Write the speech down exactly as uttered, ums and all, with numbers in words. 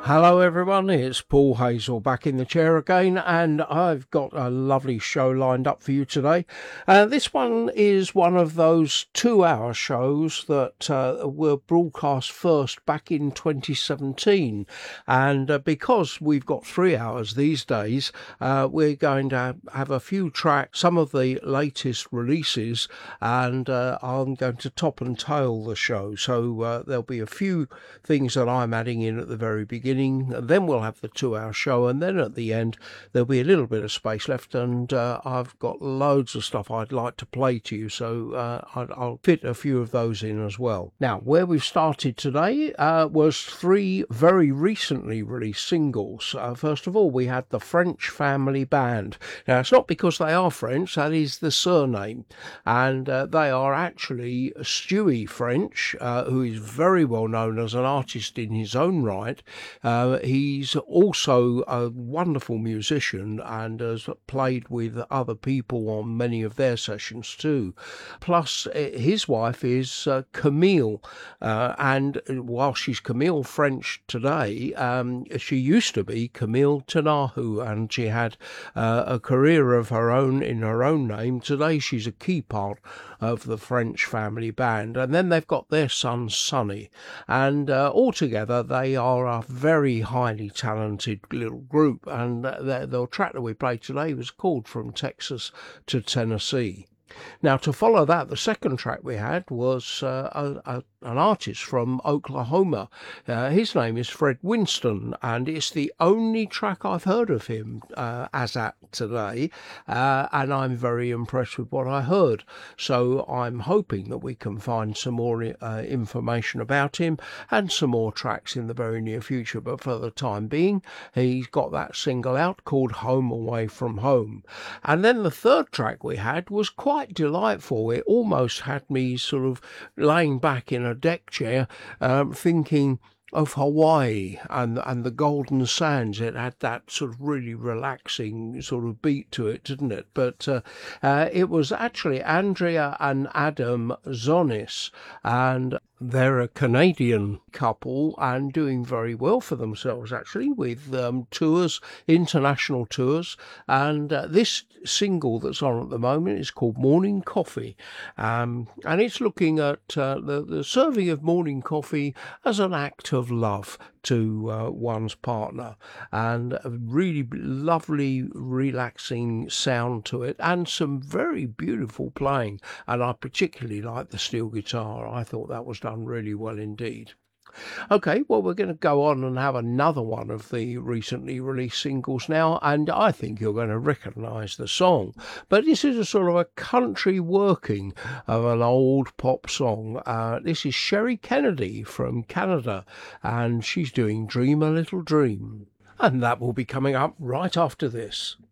Hello everyone, it's Paul Hazel back in the chair again, and I've got a lovely show lined up for you today. Uh, this one is one of those two-hour shows that uh, were broadcast first back in twenty seventeen, and uh, because we've got three hours these days, uh, we're going to have a few tracks, some of the latest releases, and uh, I'm going to top and tail the show, so uh, there'll be a few things that I'm adding in at the very beginning. Then we'll have the two-hour show, and then at the end there'll be a little bit of space left, and uh, I've got loads of stuff I'd like to play to you, so uh, I'll fit a few of those in as well. Now, where we've started today uh, was three very recently released singles. Uh, first of all, we had the French Family Band. Now, it's not because they are French, that is the surname, and uh, they are actually Stewie French, uh, who is very well known as an artist in his own right. Uh, he's also a wonderful musician and has played with other people on many of their sessions too. Plus, his wife is uh, Camille, uh, and while she's Camille French today, um, she used to be Camille Tenahu, and she had uh, a career of her own in her own name. Today, she's a key part of the French Family Band, and then they've got their son Sonny, and uh, altogether they are a very very highly talented little group, and the, the track that we played today was called From Texas to Tennessee. Now, to follow that, the second track we had was uh, a, a, an artist from Oklahoma. Uh, his name is Fred Winston, and it's the only track I've heard of him uh, as at today, uh, and I'm very impressed with what I heard. So I'm hoping that we can find some more uh, information about him and some more tracks in the very near future, but for the time being, he's got that single out called Home Away From Home. And then the third track we had was quite delightful. It almost had me sort of laying back in a deck chair, um, thinking of Hawaii and and the Golden Sands. It had that sort of really relaxing sort of beat to it, didn't it? But uh, uh, it was actually Andrea and Adam Zonis, and they're a Canadian couple and doing very well for themselves, actually, with um, tours, international tours. And uh, this single that's on at the moment is called Morning Coffee. Um, and it's looking at uh, the, the serving of morning coffee as an act of love to uh, one's partner, and a really lovely, relaxing sound to it, and some very beautiful playing. And I particularly like the steel guitar. I thought that was done really well indeed. Okay, well, we're going to go on and have another one of the recently released singles now, and I think you're going to recognise the song. But this is a sort of a country working of an old pop song. Uh, this is Sherry Kennedy from Canada, and she's doing Dream a Little Dream. And that will be coming up right after this.